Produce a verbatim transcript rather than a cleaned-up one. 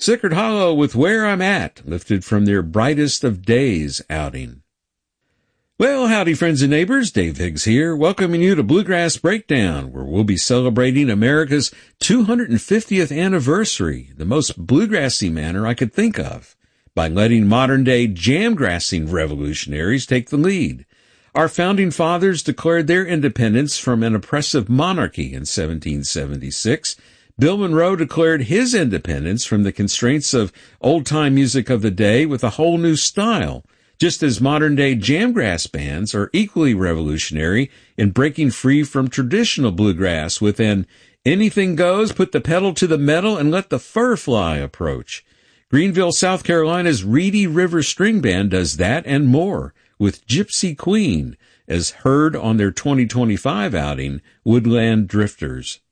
Sacred Hollow with Where I'm At, lifted from their Brightest of Days outing. Well, howdy friends and neighbors, Dave Higgs here, welcoming you to Bluegrass Breakdown, where we'll be celebrating America's two hundred fiftieth anniversary, the most bluegrassy manner I could think of, by letting modern-day jamgrassing revolutionaries take the lead. Our founding fathers declared their independence from an oppressive monarchy in seventeen seventy-six. Bill Monroe declared his independence from the constraints of old-time music of the day with a whole new style, just as modern-day jamgrass bands are equally revolutionary in breaking free from traditional bluegrass with an anything goes, put the pedal to the metal, and let the fur fly approach. Greenville, South Carolina's Reedy River String Band does that and more, with Gypsy Queen, as heard on their twenty twenty-five outing, Woodland Drifters.